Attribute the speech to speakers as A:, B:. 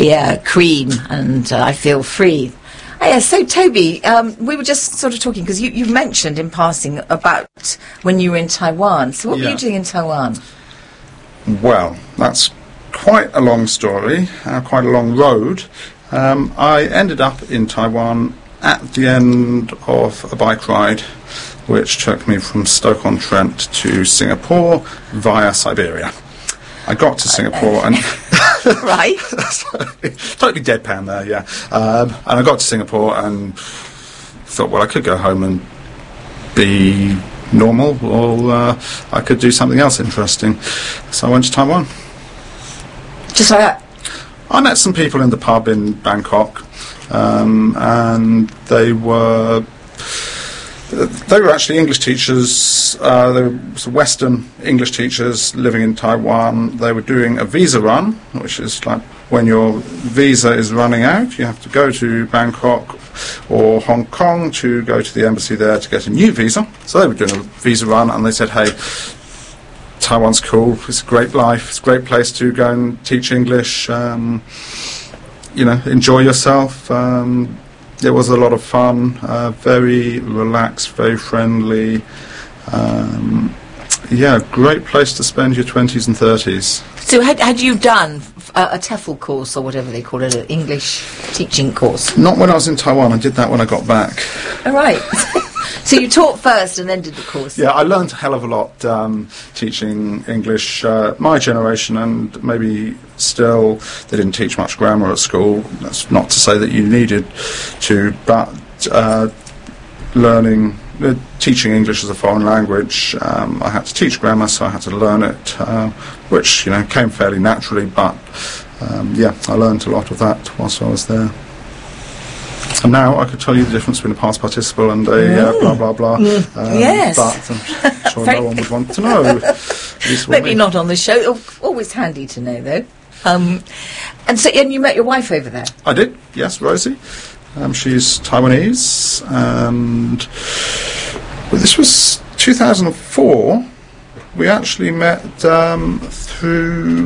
A: cream, and I feel free. Yeah, so Toby, we were just sort of talking, because you mentioned in passing about when you were in Taiwan. So what were you doing in Taiwan?
B: Well, that's quite a long story, quite a long road. I ended up in Taiwan at the end of a bike ride which took me from Stoke-on-Trent to Singapore via Siberia. I got to Singapore and...
A: Right.
B: Totally deadpan there, yeah. And I got to Singapore and thought, well, I could go home and be normal, or I could do something else interesting. So I went to Taiwan.
A: Just like that?
B: I met some people in the pub in Bangkok, and they were actually English teachers. They were Western English teachers living in Taiwan. They were doing a visa run, which is like when your visa is running out, you have to go to Bangkok or Hong Kong to go to the embassy there to get a new visa. So they were doing a visa run, and they said, hey, Taiwan's cool, it's a great life, it's a great place to go and teach English, enjoy yourself. It was a lot of fun, very relaxed, very friendly. Great place to spend your 20s and 30s.
A: So had you done a TEFL course, or whatever they call it, an English teaching course?
B: Not when I was in Taiwan, I did that when I got back.
A: All right. So you taught first and then did the course?
B: Yeah, I learned a hell of a lot teaching English. My generation, and maybe still, they didn't teach much grammar at school. That's not to say that you needed to, but teaching English as a foreign language, I had to teach grammar, so I had to learn it, which came fairly naturally. But I learned a lot of that whilst I was there. And now I could tell you the difference between a past participle and a blah blah blah.
A: Yes,
B: but I'm sure no one would want to know.
A: Maybe not on the show. Always handy to know, though. And you met your wife over there?
B: I did. Yes, Rosie. She's Taiwanese, and this was 2004. We actually met through